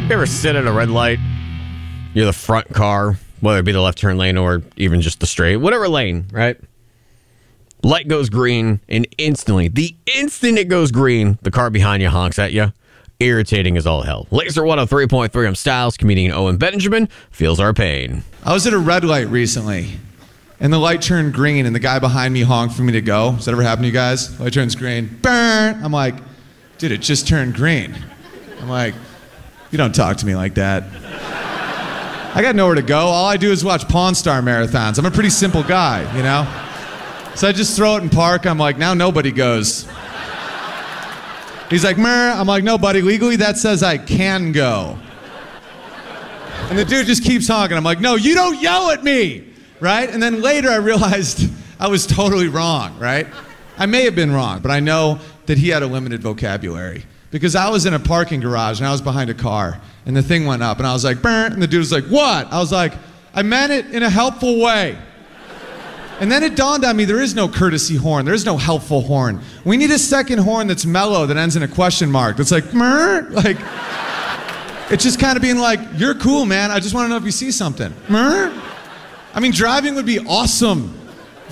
You ever sit at a red light? You're the front car, whether it be the left turn lane or even just the straight, whatever lane, right? Light goes green, and instantly, the instant it goes green, the car behind you honks at you. Irritating as all hell. Laser 103.3, I'm Styles. Comedian Owen Benjamin feels our pain. I was at a red light recently, and the light turned green, and the guy behind me honked for me to go. Has that ever happened to you guys? Light turns green. Burn! I'm like, dude, it just turned green. I'm like, you don't talk to me like that. I got nowhere to go. All I do is watch Pawn Star marathons. I'm a pretty simple guy, you know? So I just throw it in park. I'm like, now nobody goes. He's like, meh. I'm like, no, buddy, legally that says I can go. And the dude just keeps honking. I'm like, no, you don't yell at me, right? And then later I realized I was totally wrong, right? I may have been wrong, but I know that he had a limited vocabulary. Because I was in a parking garage and I was behind a car and the thing went up and I was like, burn, and the dude was like, what? I was like, I meant it in a helpful way. And then it dawned on me, there is no courtesy horn. There is no helpful horn. We need a second horn that's mellow, that ends in a question mark. That's like, Mer? Like, it's just kind of being like, you're cool, man. I just want to know if you see something. Mer? I mean, driving would be awesome